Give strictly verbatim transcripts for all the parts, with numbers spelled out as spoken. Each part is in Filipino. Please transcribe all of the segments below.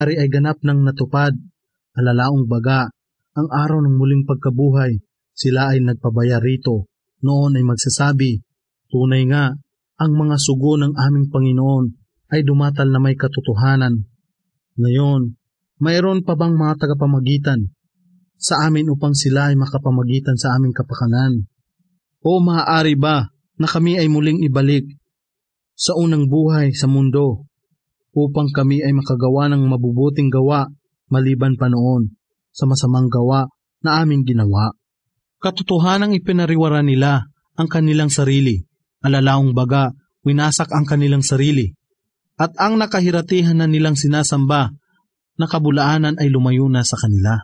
Ari ay ganap ng natupad, alalaong baga, ang araw ng muling pagkabuhay, sila ay nagpabaya rito. Noon ay magsasabi, tunay nga, ang mga sugo ng aming Panginoon ay dumatal na may katotohanan. Ngayon, mayroon pa bang mga tagapamagitan sa amin upang sila ay makapamagitan sa aming kapakanan? O maaari ba na kami ay muling ibalik sa unang buhay sa mundo upang kami ay makagawa ng mabubuting gawa maliban pa noon sa masamang gawa na aming ginawa? Katotohanang ipinariwara nila ang kanilang sarili, alalaong baga, winasak ang kanilang sarili, at ang nakahiratihan na nilang sinasamba na kabulaanan ay lumayo na sa kanila.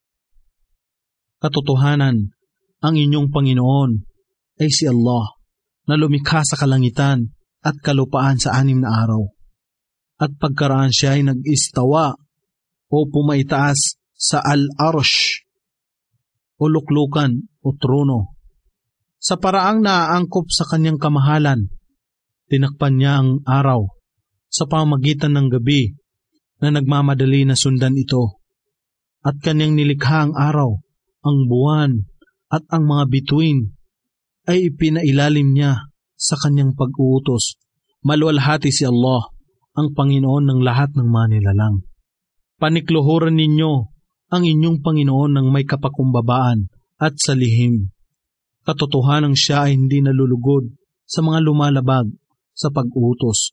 Katotohanan, ang inyong Panginoon ay si Allah na lumikha sa kalangitan at kalupaan sa anim na araw. At pagkaraan siya ay nag-istawa o pumaitaas sa al-arsh o luklukan o trono. Sa paraang naaangkop sa kanyang kamahalan, tinakpan niya ang araw sa pamamagitan ng gabi na nagmamadali na sundan ito. At kanyang nilikha ang araw, ang buwan at ang mga bituin ay ipinailalim niya sa kanyang pag-uutos. Maluwalhati si Allah, ang Panginoon ng lahat ng mga nilalang. Panikluhuran ninyo ang inyong Panginoon ng may kapakumbabaan at sa lihim. Katotohanang siya ay hindi nalulugod sa mga lumalabag sa pag-utos.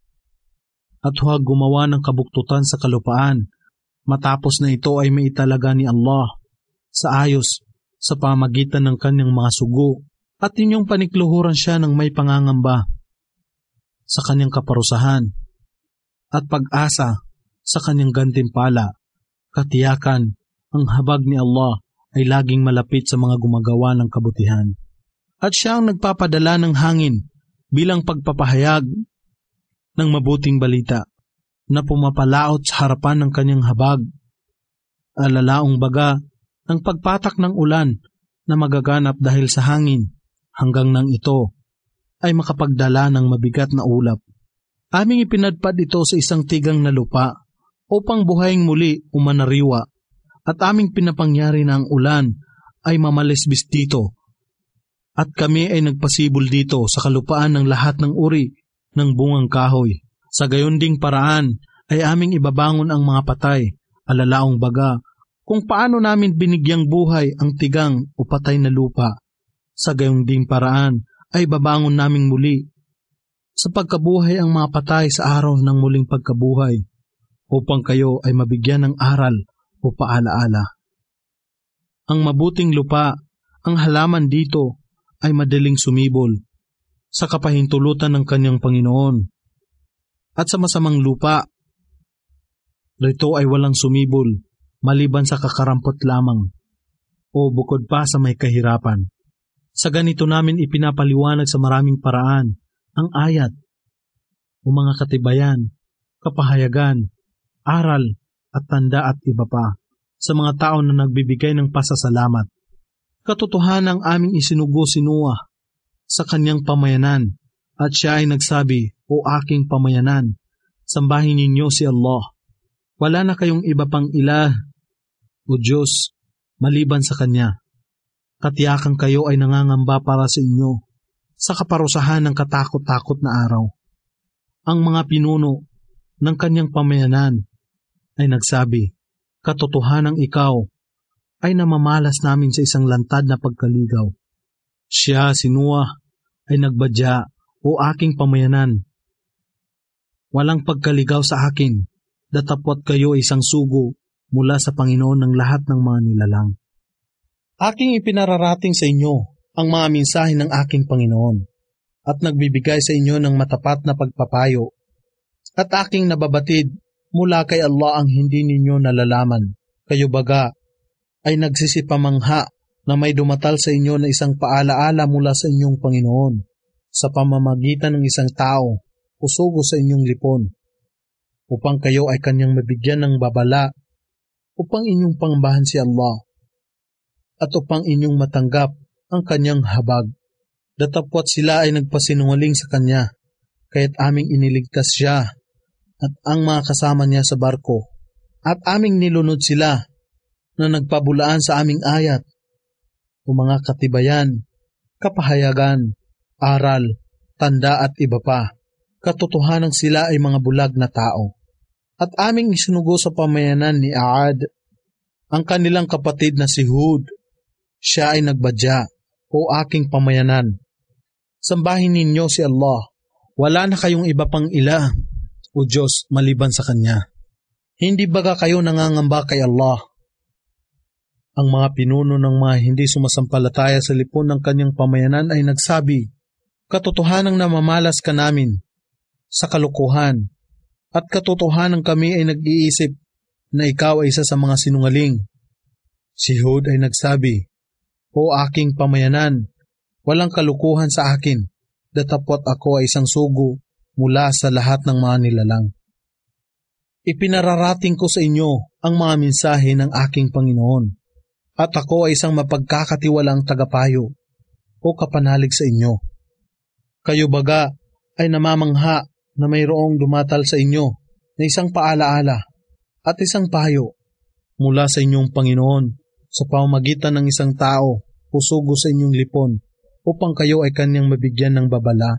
At huwag gumawa ng kabuktutan sa kalupaan, matapos na ito ay maitalaga ni Allah sa ayos sa pamagitan ng kanyang mga sugo, at inyong panikluhuran siya ng may pangangamba sa kanyang kaparusahan at pag-asa sa kanyang gantimpala. Katiyakan, ang habag ni Allah ay laging malapit sa mga gumagawa ng kabutihan. At siya ang nagpapadala ng hangin bilang pagpapahayag ng mabuting balita na pumapalaot sa harapan ng kanyang habag. Alalaong baga ng pagpatak ng ulan na magaganap dahil sa hangin hanggang nang ito ay makapagdala ng mabigat na ulap. Aming ipinadpad ito sa isang tigang na lupa upang buhayin muli o manariwa, at aming pinapangyari na ang ulan ay mamalisbis dito, at kami ay nagpasibol dito sa kalupaan ng lahat ng uri ng bungang kahoy. Sa gayon ding paraan ay aming ibabangon ang mga patay, alalaong baga, kung paano namin binigyang buhay ang tigang o patay na lupa. Sa gayon ding paraan ay babangon naming muli sa pagkabuhay ang mga patay sa araw ng muling pagkabuhay, upang kayo ay mabigyan ng aral o paalaala. Ang mabuting lupa, ang halaman dito ay madaling sumibol sa kapahintulutan ng kanyang Panginoon. At sa masamang lupa, rito ay walang sumibol maliban sa kakarampot lamang o bukod pa sa may kahirapan. Sa ganito namin ipinapaliwanag sa maraming paraan ang ayat o mga katibayan, kapahayagan, aral at tanda at iba pa sa mga tao na nagbibigay ng pasasalamat. Katotohanang aming isinugo si Noah sa kanyang pamayanan, at siya ay nagsabi, o aking pamayanan, sambahin ninyo si Allah. Wala na kayong iba pang ilah o Diyos maliban sa Kanya. Katiyakan kayo ay nangangamba para sa inyo sa kaparusahan ng katakot-takot na araw. Ang mga pinuno ng kanyang pamayanan ay nagsabi, katotohanang ikaw ay namamalas namin sa isang lantad na pagkaligaw. Siya, si Noah, ay nagbadya, o aking pamayanan. Walang pagkaligaw sa akin, datapwat kayo ay isang sugo mula sa Panginoon ng lahat ng mga nilalang. Aking ipinararating sa inyo ang mga mensahe ng aking Panginoon, at nagbibigay sa inyo ng matapat na pagpapayo, at aking nababatid mula kay Allah ang hindi ninyo nalalaman. Kayo baga ay nagsisipamangha na may dumatal sa inyo na isang paalaala mula sa inyong Panginoon sa pamamagitan ng isang tao o sugo sa inyong lipon, upang kayo ay kanyang mabigyan ng babala, upang inyong pangbahan si Allah, at upang inyong matanggap ang kanyang habag. Datapwat sila ay nagpasinungaling sa kanya, kaya't aming iniligtas siya at ang mga kasama niya sa barko At aming nilunod sila na nagpabulaan sa aming ayat o mga katibayan, kapahayagan, aral, tanda at iba pa. Katotohanan sila ay mga bulag na tao. At aming isunugo sa pamayanan ni Aad ang kanilang kapatid na si Hud. Siya ay nagbadya, o aking pamayanan. Sambahin ninyo si Allah. Wala na kayong iba pang ila, o Diyos, maliban sa Kanya. Hindi baga kayo nangangamba kay Allah? Ang mga pinuno ng mga hindi sumasampalataya sa lipon ng kanyang pamayanan ay nagsabi, katotohanang namamalas ka namin sa kalukuhan, at katotohanan kami ay nag-iisip na ikaw ay isa sa mga sinungaling. Si Hud ay nagsabi, o aking pamayanan, walang kalukuhan sa akin, datapot ako ay isang sugo mula sa lahat ng mga nilalang. Ipinararating ko sa inyo ang mga mensahe ng aking Panginoon, at ako ay isang mapagkakatiwalang tagapayo o kapanalig sa inyo. Kayo baga ay namamangha na mayroong dumatal sa inyo na isang paalaala at isang payo mula sa inyong Panginoon sa pamamagitan ng isang tao o sugo sa inyong lipon upang kayo ay kanyang mabigyan ng babala.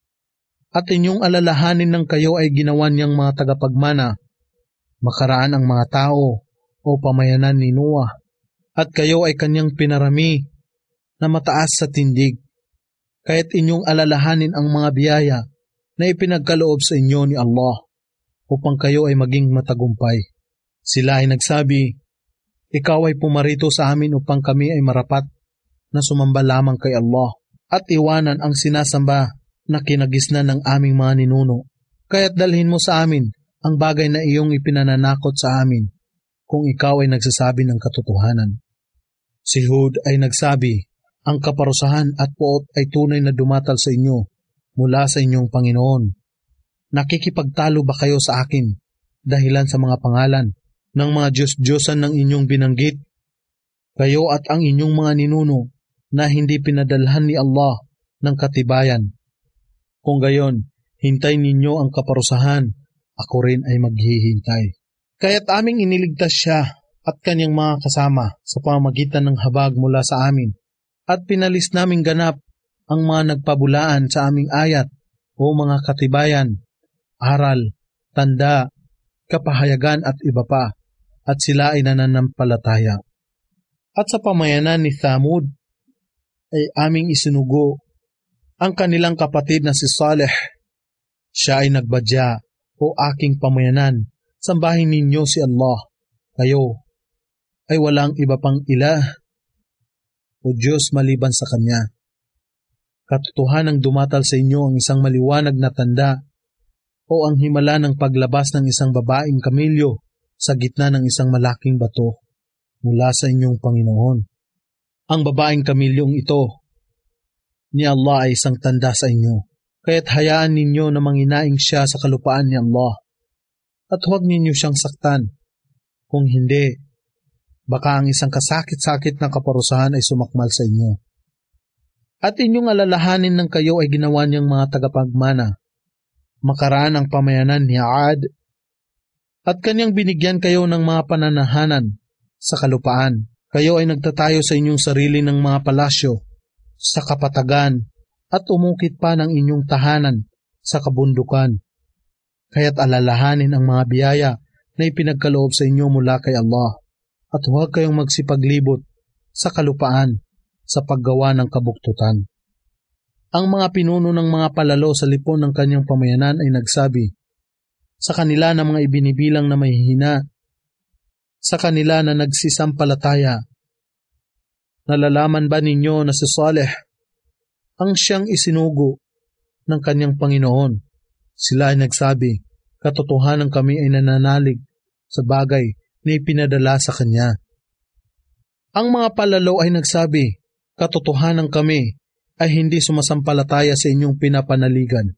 At inyong alalahanin ng kayo ay ginawa niyang mga tagapagmana, makaraan ang mga tao o pamayanan ni Noah, at kayo ay kanyang pinarami na mataas sa tindig, kaya't inyong alalahanin ang mga biyaya na ipinagkaloob sa inyo ni Allah upang kayo ay maging matagumpay. Sila ay nagsabi, ikaw ay pumarito sa amin upang kami ay marapat na sumamba lamang kay Allah at iwanan ang sinasamba na kinagisnan ng aming mga ninuno. Kaya't dalhin mo sa amin ang bagay na iyong ipinananakot sa amin kung ikaw ay nagsasabi ng katotohanan. Si Hud ay nagsabi, ang kaparusahan at puot ay tunay na dumatal sa inyo mula sa inyong Panginoon. Nakikipagtalo ba kayo sa akin dahilan sa mga pangalan ng mga Diyos-Diyosan ng inyong binanggit? Kayo at ang inyong mga ninuno na hindi pinadalhan ni Allah ng katibayan. Kung gayon, hintay ninyo ang kaparusahan, ako rin ay maghihintay. Kaya't aming iniligtas siya at kanyang mga kasama sa pamamagitan ng habag mula sa amin, at pinalis naming ganap ang mga nagpabulaan sa aming ayat o mga katibayan, aral, tanda, kapahayagan at iba pa, at sila ay nananampalataya. At sa pamayanan ni Thamud ay aming isinugo ang kanilang kapatid na si Saleh. Siya ay nagbadya, o aking pamayanan, sambahin ninyo si Allah. Kayo ay walang iba pang ilah o Diyos maliban sa Kanya. Katotohanang dumatal sa inyo ang isang maliwanag na tanda o ang himala ng paglabas ng isang babaeng kamilyo sa gitna ng isang malaking bato mula sa inyong Panginoon. Ang babaeng kamilyong ito ni Allah ay isang tanda sa inyo, kaya't hayaan ninyo na manginaing siya sa kalupaan ni Allah at huwag ninyo siyang saktan. Kung hindi, baka ang isang kasakit-sakit na kaparusahan ay sumakmal sa inyo. At inyong alalahanin ng kayo ay ginawa niyang mga tagapagmana, makaraan ang pamayanan ni Aad, at kanyang binigyan kayo ng mga pananahanan sa kalupaan. Kayo ay nagtatayo sa inyong sarili ng mga palasyo sa kapatagan at umukit pa ng inyong tahanan sa kabundukan. Kaya't alalahanin ang mga biyaya na ipinagkaloob sa inyo mula kay Allah, at huwag kayong magsipaglibot sa kalupaan sa paggawa ng kabuktutan. Ang mga pinuno ng mga palalo sa lipon ng kanyang pamayanan ay nagsabi, sa kanila na mga ibinibilang na mahihina, sa kanila na nagsisampalataya, nalalaman ba ninyo na si Saleh ang siyang isinugo ng kanyang Panginoon? Sila ay nagsabi, katotohanan kami ay nananalig sa bagay na ipinadala sa Kanya. Ang mga palalo ay nagsabi, katotohanan kami ay hindi sumasampalataya sa inyong pinapanaligan.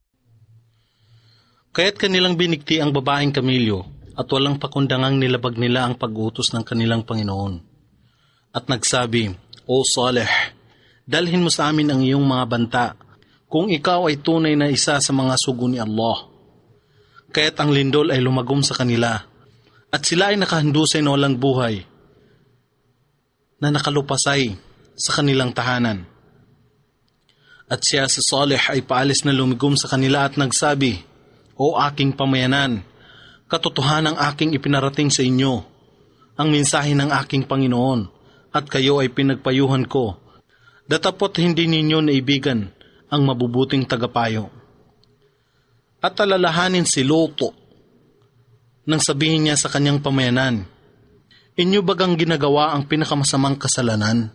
Kaya't kanilang binigti ang babaeng kamilyo at walang pakundangang nilabag nila ang pag-utos ng kanilang Panginoon. At nagsabi, O Saleh, dalhin mo sa amin ang iyong mga banta kung ikaw ay tunay na isa sa mga sugo ni Allah. Kaya't ang lindol ay lumagom sa kanila At sila ay nakahandusay na walang buhay na nakalupasay sa kanilang tahanan. At siya si Salih ay paalis na lumigom sa kanila at nagsabi, O aking pamayanan, katotohanan ang aking ipinarating sa inyo, ang mensahe ng aking Panginoon, at kayo ay pinagpayuhan ko. Datapot hindi ninyo naibigan ang mabubuting tagapayo. At alalahanin si Luto nang sabihin niya sa kanyang pamayanan, Inyo bagang ginagawa ang pinakamasamang kasalanan?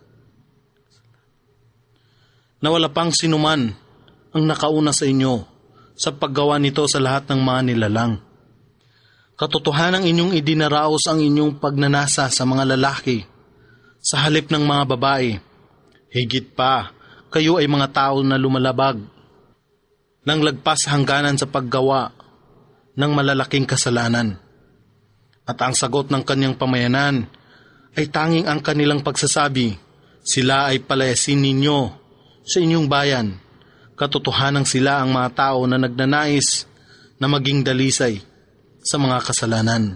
Na wala pang sinuman ang nakauna sa inyo sa paggawa nito sa lahat ng mga nilalang. Katotohanang inyong idinaraos ang inyong pagnanasa sa mga lalaki sa halip ng mga babae. Higit pa, kayo ay mga tao na lumalabag ng lagpas hangganan sa paggawa ng malalaking kasalanan. At ang sagot ng kanyang pamayanan ay tanging ang kanilang pagsasabi, sila ay palayasin ninyo sa inyong bayan. Katotohanang sila ang mga tao na nagnanais na maging dalisay sa mga kasalanan.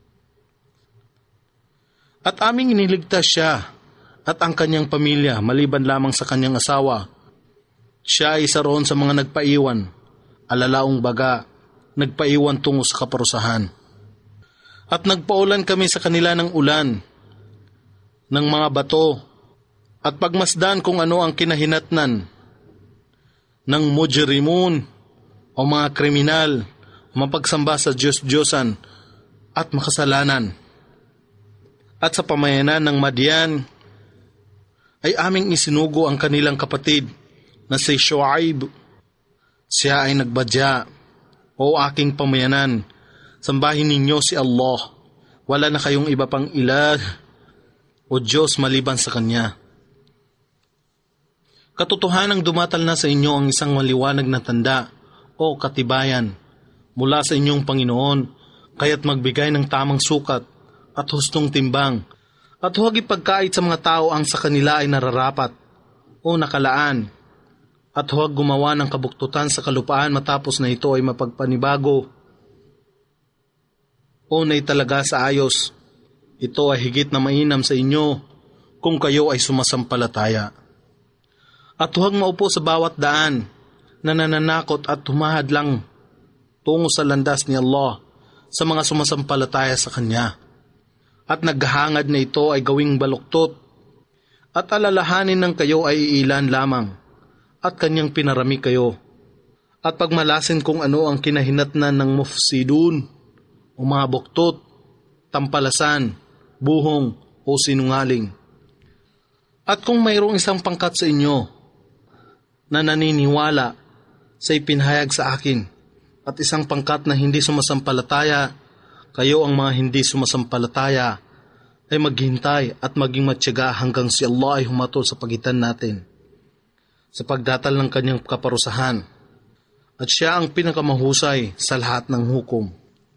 At aming iniligtas siya at ang kanyang pamilya maliban lamang sa kanyang asawa. Siya ay isa roon sa mga nagpaiwan, alalaong baga, nagpaiwan tungo sa kaparusahan. At nagpaulan kami sa kanila ng ulan, ng mga bato, at pagmasdan kung ano ang kinahinatnan ng mujrimun o mga kriminal, mapagsamba sa Diyos-Diyosan at makasalanan. At sa pamayanan ng Madian ay aming isinugo ang kanilang kapatid na si Shuaib. Siya ay nagbadya, O aking pamayanan, sambahin ninyo si Allah. Wala na kayong iba pang ilah o Diyos maliban sa Kanya. Katotohanang dumatal na sa inyo ang isang maliwanag na tanda o katibayan mula sa inyong Panginoon, kaya't magbigay ng tamang sukat at hustong timbang, at huwag ipagkait sa mga tao ang sa kanila ay nararapat o nakalaan, at huwag gumawa ng kabuktutan sa kalupaan matapos na ito ay mapagpanibago o naitalaga sa ayos. Ito ay higit na mainam sa inyo kung kayo ay sumasampalataya. At huwag maupo sa bawat daan na nananakot at humahad lang tungo sa landas ni Allah sa mga sumasampalataya sa Kanya. At naghahangad na ito ay gawing baluktot, at alalahanin ng kayo ay ilan lamang, at Kanyang pinarami kayo. At pagmalasin kung ano ang kinahinatnan ng mufsidun, o mga buktot, tampalasan, buhong, o sinungaling. At kung mayroong isang pangkat sa inyo na naniniwala sa ipinahayag sa akin, at isang pangkat na hindi sumasampalataya, kayo ang mga hindi sumasampalataya ay maghintay at maging matyaga hanggang si Allah ay humatol sa pagitan natin sa pagdatal ng Kanyang kaparusahan. At siya ang pinakamahusay sa lahat ng hukom.